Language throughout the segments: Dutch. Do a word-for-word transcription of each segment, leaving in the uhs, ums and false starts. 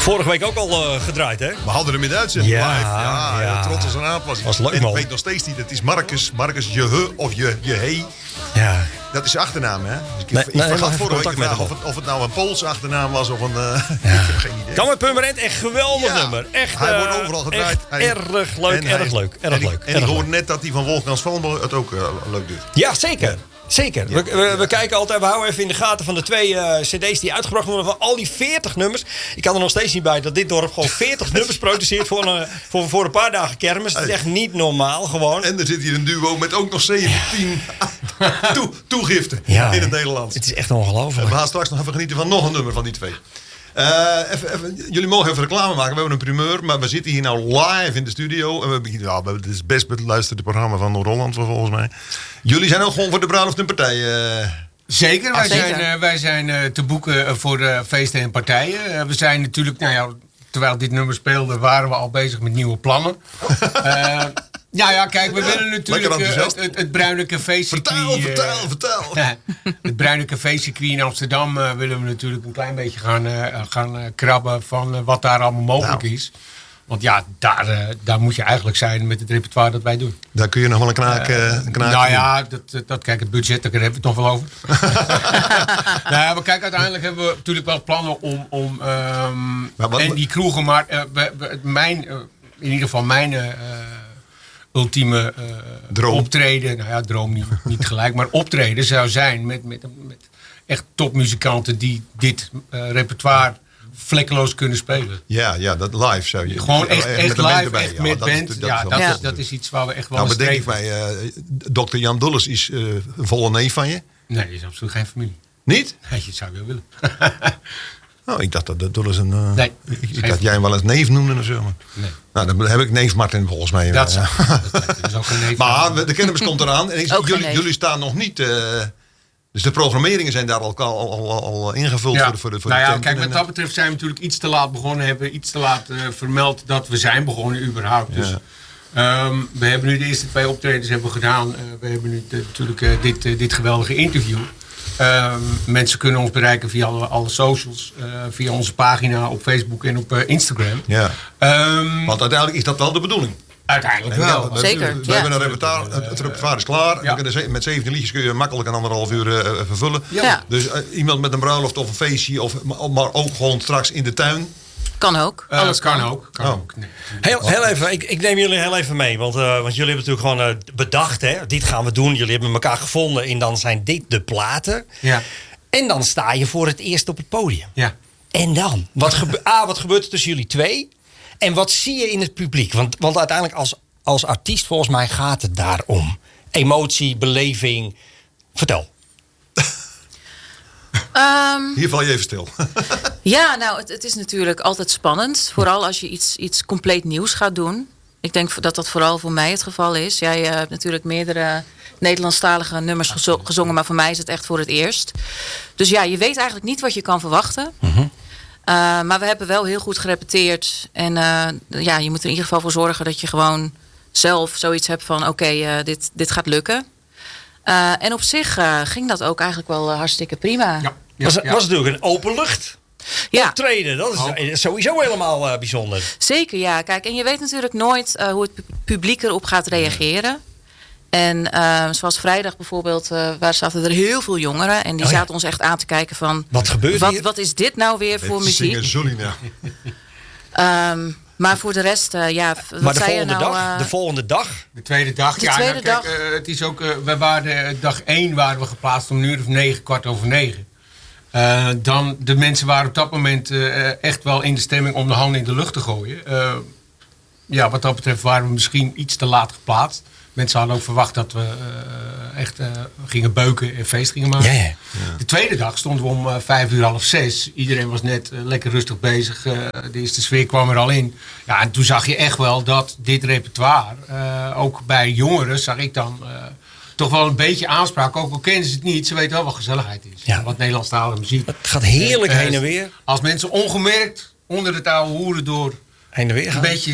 Vorige week ook al uh, gedraaid, hè? We hadden hem in uitzending ja, live. Ja, ja. Trots als een aap was. Was leuk, en man. ik weet nog steeds niet. Het is Marcus. Marcus Jehe of Je, Jehe. Ja. Dat is zijn achternaam, hè? Dus ik Nee, ik nee, vergat even vorige week contact te vragen met of het, of het nou een Poolse achternaam was of een... Uh, Ja. ik heb geen idee. Kamer Purmerend, echt geweldig Ja. nummer. Echt, Hij wordt uh, overal gedraaid. echt Hij- erg leuk, en hij- erg leuk, erg en ik- leuk. En erg ik hoor leuk. net dat die van Wolfgang Svanberg het ook uh, leuk doet. Ja, zeker. Zeker. We, we, we kijken altijd, we houden even in de gaten van de twee uh, cd's die uitgebracht worden. Van al die veertig nummers. Ik kan er nog steeds niet bij dat dit dorp gewoon veertig nummers produceert voor een, voor, voor een paar dagen kermis. Dat is echt niet normaal gewoon. En er zit hier een duo met ook nog zeventien toe, toegiften Ja, in het Nederlands. Het is echt ongelooflijk. We gaan straks nog even genieten van nog een nummer van die twee. Uh, even, even, jullie mogen even reclame maken. We hebben een primeur, maar we zitten hier nou live in de studio. En we hebben, ja, we hebben het is het best beluisterde programma van Noord-Holland volgens mij. Jullie zijn ook gewoon voor de bruiloft en partijen. Uh, Zeker, wij Ah, zeker. zijn, uh, wij zijn uh, te boeken uh, voor uh, feesten en partijen. Uh, we zijn natuurlijk, nou ja, terwijl dit nummer speelde, waren we al bezig met nieuwe plannen. uh, ja, ja, kijk, we willen natuurlijk uh, het, het, het Bruine Café circuit. Vertel, vertel, vertel. Uh, het Bruine Café circuit in Amsterdam uh, willen we natuurlijk een klein beetje gaan, uh, gaan uh, krabben van uh, wat daar allemaal mogelijk nou. is. Want ja, daar, uh, daar moet je eigenlijk zijn met het repertoire dat wij doen. Daar kun je nog wel een knaak, uh, een knaak Nou ja, dat, dat, dat, kijk, het budget, daar hebben we het nog wel over. nou ja, maar kijk, uiteindelijk hebben we natuurlijk wel plannen om... om um, Maar wat- en die kroegen, maar uh, we, we, mijn, uh, in ieder geval mijn uh, ultieme uh, Droom. optreden... Nou ja, droom niet, niet gelijk, maar optreden zou zijn met, met, met echt topmuzikanten die dit uh, repertoire vlekkeloos kunnen spelen. Ja, ja, dat live zou je. Gewoon echt, echt met een band live, erbij. echt Ja, met dat is- band. dat is Ja, wel- dat, Ja. is, dat is iets waar we echt wel Nou, een bedenk ik streven. mij, uh, dokter Jan Dulles is uh, een volle neef van je. Nee, die is absoluut geen familie. Niet? Nee, dat zou je wel willen. Nou, ik dacht dat dat Dulles een... Uh, Nee, ik, ik geen dacht jij hem wel eens neef noemde of zo. Maar. Nee. Nou, dan heb ik neef Martin volgens mij. Dat uh, zou dat is ook een neef. Maar we- de kennis komt eraan. En ik, Ook geen jullie, neef. jullie staan nog niet... Uh, dus de programmeringen zijn daar al, al, al, al ingevuld Ja. voor de, voor de, voor nou de ja, tenten kijk, wat en, dat betreft zijn we natuurlijk iets te laat begonnen. Hebben iets te laat uh, vermeld dat we zijn begonnen überhaupt. Dus, ehm, we hebben nu de eerste twee optredens hebben we gedaan. Uh, we hebben nu de- natuurlijk uh, dit, uh, dit geweldige interview. Ehm, mensen kunnen ons bereiken via alle, alle socials. Uh, via onze pagina op Facebook en op uh, Instagram. Ja. Ehm, Want uiteindelijk is dat wel de bedoeling. uiteindelijk En wel. ja, we- Zeker, We ja. hebben een repertoire, het, het repertoire is klaar. Ja. We kunnen ze- met zeventien liedjes kun je makkelijk een anderhalf uur uh, vervullen. Ja. Dus uh, iemand met een bruiloft of een feestje, of, maar, maar ook gewoon straks in de tuin. Kan ook. Uh, Alles kan kan. ook. Kan Oh. ook. Nee. Heel, heel even, ik, ik neem jullie heel even mee. Want, uh, want jullie hebben natuurlijk gewoon uh, bedacht, hè. Dit gaan we doen. Jullie hebben elkaar gevonden en dan zijn dit de platen. Ja. En dan sta je voor het eerst op het podium. Ja. En dan? Wat, gebe- A, wat gebeurt er tussen jullie twee? En wat zie je in het publiek? Want, want uiteindelijk als, als artiest volgens mij gaat het daarom. Emotie, beleving. Vertel. Ehm, Hier val je even stil. ja, nou, het, het is natuurlijk altijd spannend. Vooral als je iets, iets compleet nieuws gaat doen. Ik denk dat dat vooral voor mij het geval is. Jij uh, hebt natuurlijk meerdere Nederlandstalige nummers gezo- gezongen, maar voor mij is het echt voor het eerst. Dus ja, je weet eigenlijk niet wat je kan verwachten. Mm-hmm. Uh, maar we hebben wel heel goed gerepeteerd. En uh, ja, je moet er in ieder geval voor zorgen dat je gewoon zelf zoiets hebt van... oké, okay, uh, dit, dit gaat lukken. Uh, en op zich uh, ging dat ook eigenlijk wel uh, hartstikke prima. Ja. Ja. was, Ja. was natuurlijk een open lucht Ja. optreden. Dat is Ook. sowieso helemaal uh, bijzonder. Zeker, ja. Kijk, en je weet natuurlijk nooit uh, hoe het pu- publiek erop gaat reageren. En uh, zoals vrijdag bijvoorbeeld, uh, waar zaten er heel veel jongeren. En die Oh ja. zaten ons echt aan te kijken van... Wat gebeurt wat, hier? wat is dit nou weer voor muziek? Zingen Zulina. Um, maar voor de rest, uh, ja, wat Maar de zei je volgende, nou? dag, uh, de volgende dag. De tweede dag. De ja, tweede nou, kijk, dag. uh, het is ook, uh, we waren uh, dag één waren we geplaatst om een uur of negen, kwart over negen. Uh, dan, de mensen waren op dat moment uh, echt wel in de stemming om de handen in de lucht te gooien. Uh, ja, wat dat betreft waren we misschien iets te laat geplaatst. Mensen hadden ook verwacht dat we uh, echt uh, gingen beuken en feest gingen maken. Ja, ja. De tweede dag stonden we om uh, vijf uur, half zes. Iedereen was net uh, lekker rustig bezig. Uh, de eerste sfeer kwam er al in. Ja, en toen zag je echt wel dat dit repertoire, uh, ook bij jongeren, zag ik dan uh, toch wel een beetje aanspraak. Ook al kennen ze het niet, ze weten wel wat gezelligheid is. Ja. Wat Nederlandstalige muziek. Het gaat heerlijk Uh, heen en weer. Als mensen ongemerkt onder de oude hoeren door Heen en weer een gaan. beetje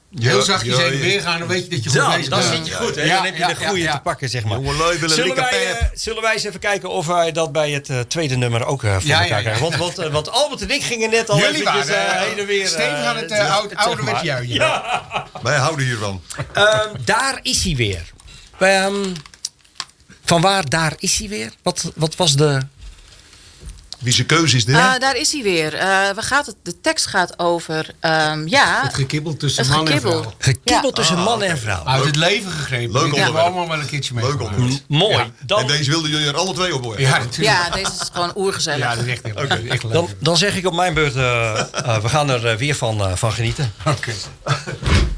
Heel zachtjes ja, even ja. weer gaan, dan weet je dat je goed Dan, bezig dan bent. zit je goed, hè? Ja, Dan heb je ja, de goede ja, ja. te pakken, zeg maar. Jongelui willen Zullen lekker wij, pep. eh, zullen wij eens even kijken of wij dat bij het eh, tweede nummer ook uh, voor Ja, elkaar ja, ja. krijgen? Want, want, eh, want Albert en ik gingen net al Jullie eventjes waren, eh, eh, heen en weer. stevig aan het, eh, eh, oud- zeg ouderwets maar. juichen. Ja. Wij houden hiervan. Ehm, daar is hij weer. Ehm, van waar daar is hij weer? Wat, wat was de... Wie zijn keuze is dit? Ah, daar is hij weer. Eh, waar gaat het? De tekst gaat over, ehm, ja, Het gekibbel tussen het man en gekibbel. vrouw. Gekibbel Ja. tussen Ah, man oké. en vrouw. Uit het leven gegrepen. Leuk Dit hebben we onderwerp. allemaal wel een keertje mee. Leuk gemaakt. onderwerp. Mooi. Ja. Dan, En deze wilden jullie er alle twee op horen. Ja, natuurlijk. Ja, deze is gewoon oergezellig. Ja, dat is echt heel leuk. Echt leuk. dan, dan zeg ik op mijn beurt, eh, eh, we gaan er eh, weer van, eh, van genieten. Oké.